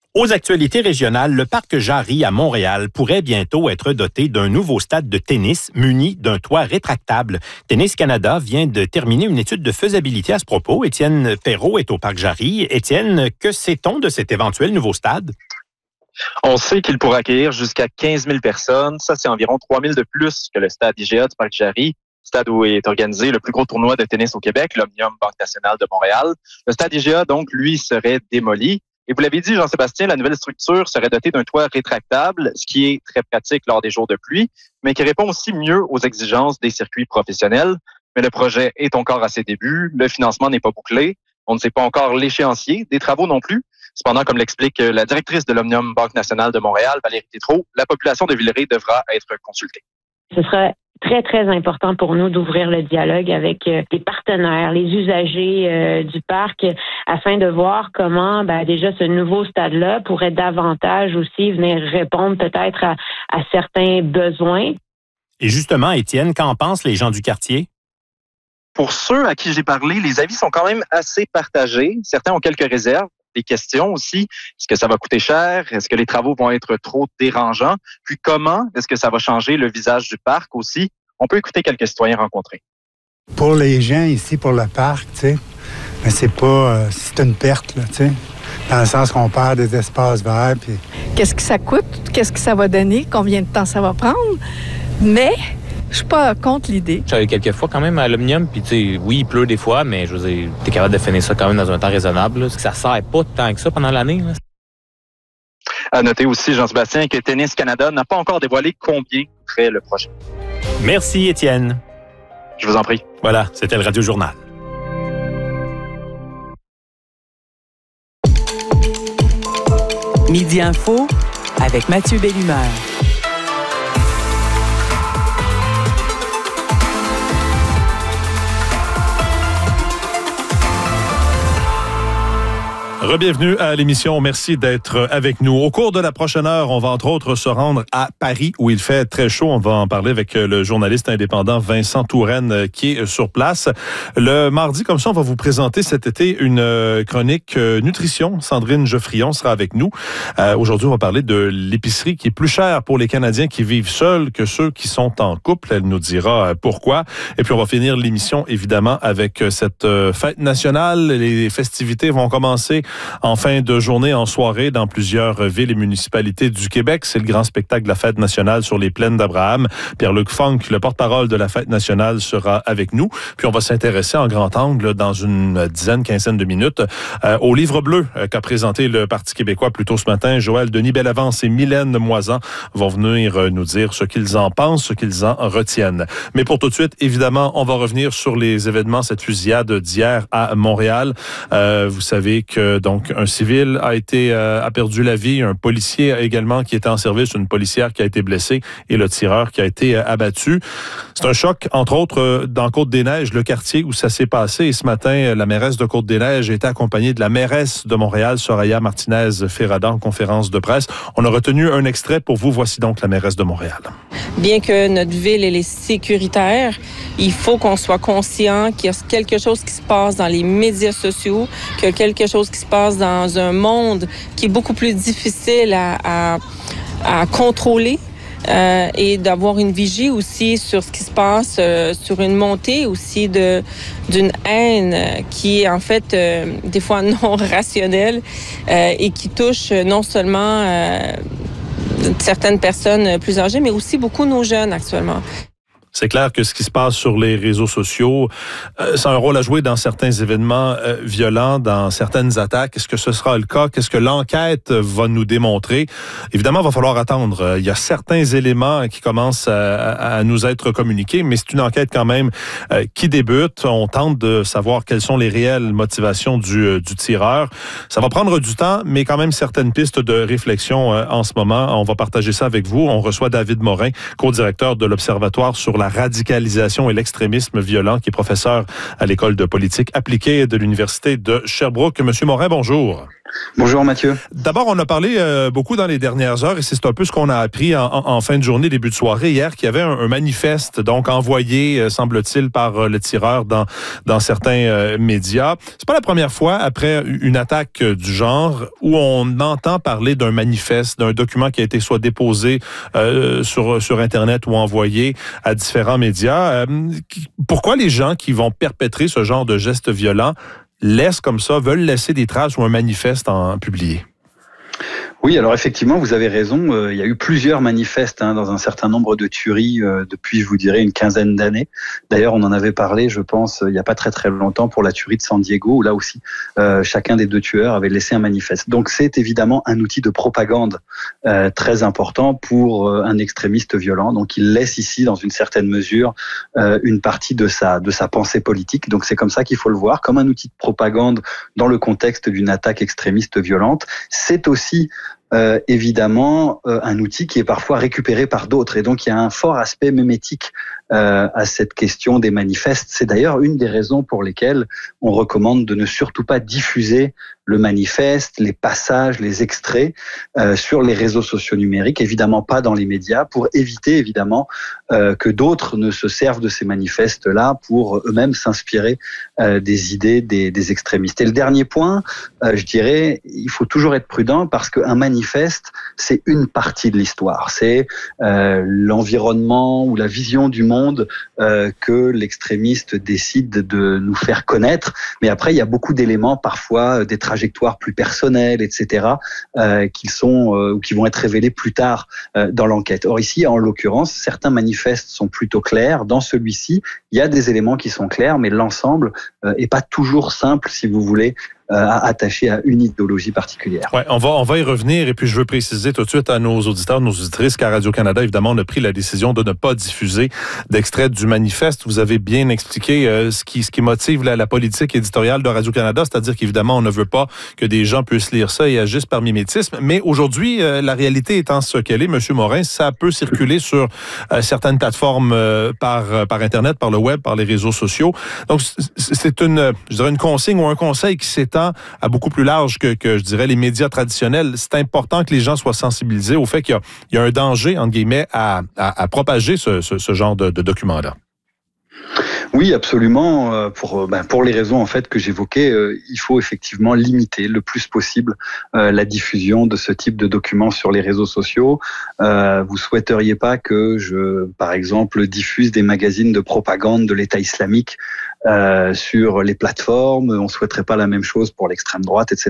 Aux actualités régionales, le parc Jarry à Montréal pourrait bientôt être doté d'un nouveau stade de tennis muni d'un toit rétractable. Tennis Canada vient de terminer une étude de faisabilité à ce propos. Étienne Perrault est au parc Jarry. Étienne, que sait-on de cet éventuel nouveau stade? On sait qu'il pourra accueillir jusqu'à 15 000 personnes. Ça, c'est environ 3 000 de plus que le stade IGA du parc Jarry, stade où est organisé le plus gros tournoi de tennis au Québec, l'Omnium Banque Nationale de Montréal. Le stade IGA, donc, lui, serait démoli. Et vous l'avez dit, Jean-Sébastien, la nouvelle structure serait dotée d'un toit rétractable, ce qui est très pratique lors des jours de pluie, mais qui répond aussi mieux aux exigences des circuits professionnels. Mais le projet est encore à ses débuts. Le financement n'est pas bouclé. On ne sait pas encore l'échéancier des travaux non plus. Cependant, comme l'explique la directrice de l'Omnium Banque Nationale de Montréal, Valérie Tétrault, la population de Villeray devra être consultée. Ce sera très, très important pour nous d'ouvrir le dialogue avec les partenaires, les usagers du parc, afin de voir comment déjà ce nouveau stade-là pourrait davantage aussi venir répondre peut-être à certains besoins. Et justement, Étienne, qu'en pensent les gens du quartier? Pour ceux à qui j'ai parlé, les avis sont quand même assez partagés. Certains ont quelques réserves. Des questions aussi. Est-ce que ça va coûter cher? Est-ce que les travaux vont être trop dérangeants? Puis comment est-ce que ça va changer le visage du parc aussi? On peut écouter quelques citoyens rencontrés. Pour les gens ici, pour le parc, tu sais, mais c'est pas... c'est une perte, là, tu sais. Dans le sens qu'on perd des espaces verts. Puis... Qu'est-ce que ça coûte? Qu'est-ce que ça va donner? Combien de temps ça va prendre? Mais... je suis pas contre l'idée. J'allais quelques fois quand même à l'Omnium, puis tu sais, oui, il pleut des fois, mais je veux dire, t'es capable de finir ça quand même dans un temps raisonnable. Là. Ça sert pas tant que ça pendant l'année. Là. À noter aussi, Jean-Sébastien, que Tennis Canada n'a pas encore dévoilé combien coûterait le projet. Merci, Étienne. Je vous en prie. Voilà, c'était le Radio Journal. Midi Info avec Mathieu Bellumeur. Rebienvenue à l'émission. Merci d'être avec nous. Au cours de la prochaine heure, on va entre autres se rendre à Paris où il fait très chaud. On va en parler avec le journaliste indépendant Vincent Touraine qui est sur place. Le mardi, comme ça, on va vous présenter cet été une chronique nutrition. Sandrine Geoffrion sera avec nous. Aujourd'hui, on va parler de l'épicerie qui est plus chère pour les Canadiens qui vivent seuls que ceux qui sont en couple. Elle nous dira pourquoi. Et puis, on va finir l'émission, évidemment, avec cette fête nationale. Les festivités vont commencer en fin de journée, en soirée, dans plusieurs villes et municipalités du Québec. C'est le grand spectacle de la Fête nationale sur les plaines d'Abraham. Pierre-Luc Funk, le porte-parole de la Fête nationale, sera avec nous. Puis on va s'intéresser en grand angle, dans une quinzaine de minutes, au livre bleu qu'a présenté le Parti québécois plus tôt ce matin. Joël Denis Bellavance et Mylène Moisan vont venir nous dire ce qu'ils en pensent, ce qu'ils en retiennent. Mais pour tout de suite, évidemment, on va revenir sur les événements, cette fusillade d'hier à Montréal. Vous savez que donc un civil a perdu la vie, un policier également qui était en service, une policière qui a été blessée et le tireur qui a été abattu. C'est un choc, entre autres, dans Côte-des-Neiges, le quartier où ça s'est passé. Et ce matin, la mairesse de Côte-des-Neiges était accompagnée de la mairesse de Montréal, Soraya Martinez-Ferrada, en conférence de presse. On a retenu un extrait pour vous. Voici donc la mairesse de Montréal. Bien que notre ville elle est sécuritaire, il faut qu'on soit conscient qu'il y a quelque chose qui se passe dans les médias sociaux, qu'il y a quelque chose qui se passe dans un monde qui est beaucoup plus difficile à contrôler. Et d'avoir une vigie aussi sur ce qui se passe, sur une montée aussi d'une haine qui est en fait des fois non rationnelle et qui touche non seulement certaines personnes plus âgées, mais aussi beaucoup nos jeunes actuellement. C'est clair que ce qui se passe sur les réseaux sociaux, c'est un rôle à jouer dans certains événements violents, dans certaines attaques. Est-ce que ce sera le cas? Qu'est-ce que l'enquête va nous démontrer? Évidemment, il va falloir attendre. Il y a certains éléments qui commencent à nous être communiqués, mais c'est une enquête quand même qui débute. On tente de savoir quelles sont les réelles motivations du tireur. Ça va prendre du temps, mais quand même certaines pistes de réflexion en ce moment. On va partager ça avec vous. On reçoit David Morin, co-directeur de l'Observatoire sur la radicalisation et l'extrémisme violent, qui est professeur à l'École de politique appliquée de l'Université de Sherbrooke. Monsieur Morin, bonjour. Bonjour Mathieu. D'abord, on a parlé beaucoup dans les dernières heures, et c'est un peu ce qu'on a appris en fin de journée, début de soirée hier, qu'il y avait un manifeste donc envoyé, semble-t-il, par le tireur dans certains médias. C'est pas la première fois, après une attaque du genre, où on entend parler d'un manifeste, d'un document qui a été soit déposé sur Internet ou envoyé à différents médias. Pourquoi les gens qui vont perpétrer ce genre de gestes violents veulent laisser des traces ou un manifeste publié? Oui, alors effectivement, vous avez raison. Il y a eu plusieurs manifestes dans un certain nombre de tueries depuis, je vous dirais, une quinzaine d'années. D'ailleurs, on en avait parlé, je pense, il n'y a pas très très longtemps pour la tuerie de San Diego, où là aussi, chacun des deux tueurs avait laissé un manifeste. Donc c'est évidemment un outil de propagande très important pour un extrémiste violent. Donc il laisse ici, dans une certaine mesure, une partie de sa pensée politique. Donc c'est comme ça qu'il faut le voir, comme un outil de propagande dans le contexte d'une attaque extrémiste violente. C'est aussi évidemment un outil qui est parfois récupéré par d'autres, et donc il y a un fort aspect mémétique à cette question des manifestes. C'est d'ailleurs une des raisons pour lesquelles on recommande de ne surtout pas diffuser le manifeste, les passages, les extraits sur les réseaux sociaux numériques, évidemment pas dans les médias, pour éviter évidemment que d'autres ne se servent de ces manifestes-là pour eux-mêmes s'inspirer des idées des extrémistes. Et le dernier point, je dirais, il faut toujours être prudent, parce qu'un manifeste, c'est une partie de l'histoire. C'est l'environnement ou la vision du monde que l'extrémiste décide de nous faire connaître. Mais après, il y a beaucoup d'éléments, parfois des trajectoires plus personnelles, etc., qui vont être révélés plus tard dans l'enquête. Or ici, en l'occurrence, certains manifestes sont plutôt clairs. Dans celui-ci, il y a des éléments qui sont clairs, mais l'ensemble est pas toujours simple, si vous voulez, attaché à une idéologie particulière. Ouais, on va y revenir, et puis je veux préciser tout de suite à nos auditeurs, nos auditrices, qu'à Radio-Canada, évidemment, on a pris la décision de ne pas diffuser d'extrait du manifeste. Vous avez bien expliqué ce qui motive la politique éditoriale de Radio-Canada, c'est-à-dire qu'évidemment, on ne veut pas que des gens puissent lire ça et agissent par mimétisme. Mais aujourd'hui, la réalité étant ce qu'elle est, M. Morin, ça peut circuler sur certaines plateformes par Internet, par le web, par les réseaux sociaux. Donc, c'est une consigne ou un conseil qui s'étend à beaucoup plus large que je dirais, les médias traditionnels. C'est important que les gens soient sensibilisés au fait qu'il y a un danger, entre guillemets, à propager ce genre de documents-là. Oui, absolument. Pour les raisons en fait que j'évoquais, il faut effectivement limiter le plus possible la diffusion de ce type de documents sur les réseaux sociaux. Vous souhaiteriez pas que par exemple, diffuse des magazines de propagande de l'État islamique sur les plateformes. On souhaiterait pas la même chose pour l'extrême droite, etc.